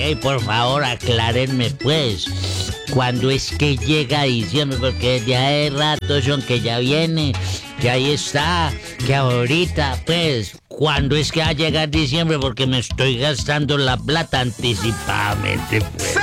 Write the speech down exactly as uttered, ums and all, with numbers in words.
Ey, por favor, aclárenme pues, ¿cuándo es que llega diciembre? Porque ya hay rato son que ya viene, que ahí está, que ahorita, pues, ¿cuándo es que va a llegar diciembre? Porque me estoy gastando la plata anticipadamente, pues.